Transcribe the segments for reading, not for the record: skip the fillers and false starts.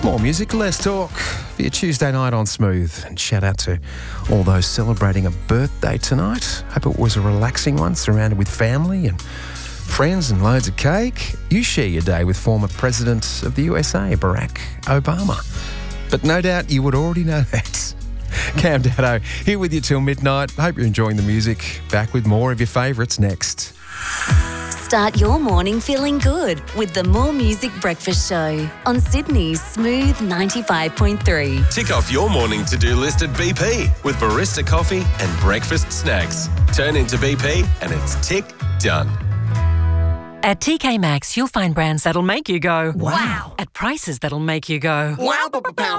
More music, less talk for your Tuesday night on Smooth. And shout out to all those celebrating a birthday tonight. Hope it was a relaxing one, surrounded with family and friends and loads of cake. You share your day with former President of the USA, Barack Obama. But no doubt you would already know that. Cam Daddo here with you till midnight. Hope you're enjoying the music. Back with more of your favourites next. Start your morning feeling good with the More Music Breakfast Show on Sydney's Smooth 95.3. Tick off your morning to-do list at BP with barista coffee and breakfast snacks. Turn into BP and it's tick done. At TK Maxx, you'll find brands that'll make you go, wow, at prices that'll make you go, wow,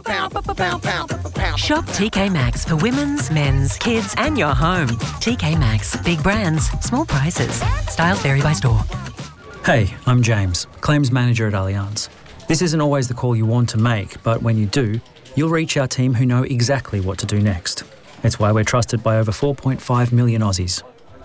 Shop TK Maxx for women's, men's, kids and your home. TK Maxx. Big brands, small prices. Styles vary by store. Hey, I'm James, Claims Manager at Allianz. This isn't always the call you want to make, but when you do, you'll reach our team who know exactly what to do next. It's why we're trusted by over 4.5 million Aussies.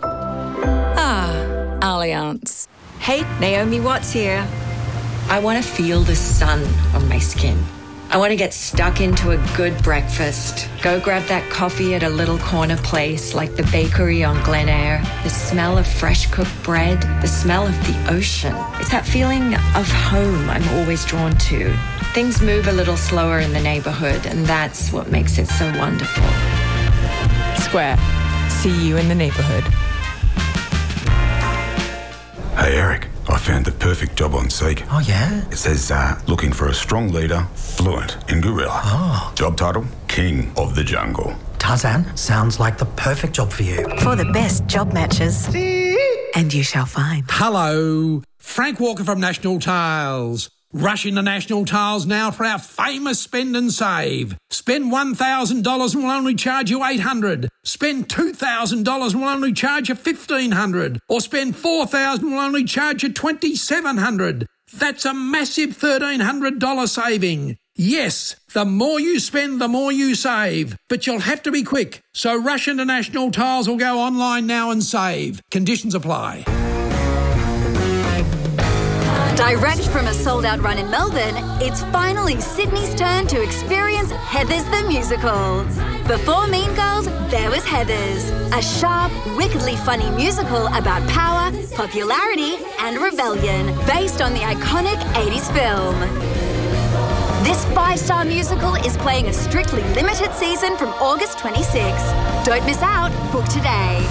Allianz. Hey, Naomi Watts here. I want to feel the sun on my skin. I want to get stuck into a good breakfast. Go grab that coffee at a little corner place like the bakery on Glen Eyre. The smell of fresh cooked bread, the smell of the ocean. It's that feeling of home I'm always drawn to. Things move a little slower in the neighbourhood, and that's what makes it so wonderful. Square. See you in the neighbourhood. Hey Eric, I found the perfect job on Seek. Oh yeah? It says looking for a strong leader, fluent in gorilla. Oh. Job title, King of the Jungle. Tarzan, sounds like the perfect job for you. For the best job matches. And you shall find. Hello, Frank Walker from National Tiles. Rush into National Tiles now for our famous spend and save. Spend $1,000 and we'll only charge you $800. Spend $2,000 and we'll only charge you $1,500. Or spend $4,000 and we'll only charge you $2,700. That's a massive $1,300 saving. Yes, the more you spend, the more you save. But you'll have to be quick. So rush into National Tiles or go online now and save. Conditions apply. Direct from a sold-out run in Melbourne, it's finally Sydney's turn to experience Heathers the Musical. Before Mean Girls, there was Heathers, a sharp, wickedly funny musical about power, popularity and rebellion, based on the iconic 80s film. This 5-star musical is playing a strictly limited season from August 26. Don't miss out. Book today.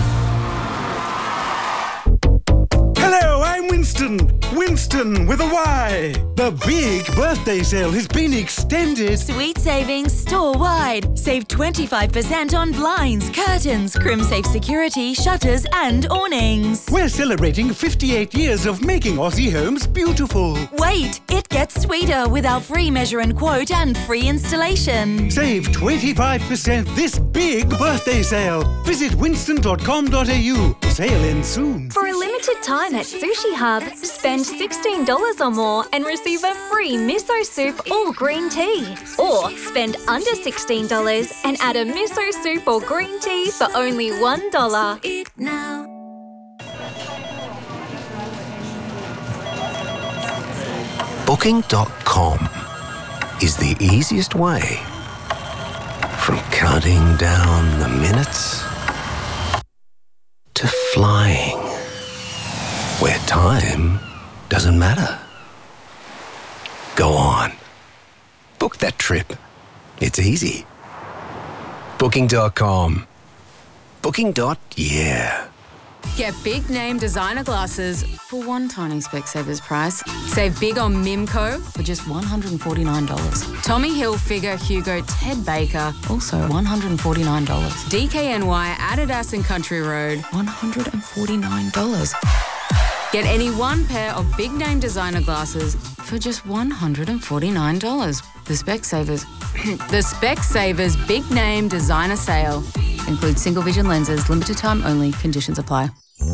Hello, I'm Winston. Winston with a Y. The big birthday sale has been extended. Sweet savings store-wide. Save 25% on blinds, curtains, crim-safe security, shutters and awnings. We're celebrating 58 years of making Aussie homes beautiful. Wait, it gets sweeter with our free measure and quote and free installation. Save 25% this big birthday sale. Visit winston.com.au. Sale ends soon. For a limited time at Sushi Hub, spend $16 or more and receive a free miso soup or green tea. Or spend under $16 and add a miso soup or green tea for only $1. Booking.com is the easiest way from counting down the minutes to flying, where time doesn't matter. Go on. Book that trip. It's easy. Booking.com. Booking.yeah. Get big name designer glasses for one tiny Specsavers price. Save big on Mimco for just $149. Tommy Hilfiger, Hugo, Ted Baker, also $149. DKNY, Adidas and Country Road, $149. Get any one pair of big name designer glasses for just $149. The Specsavers Big Name Designer Sale includes single vision lenses, limited time only, conditions apply.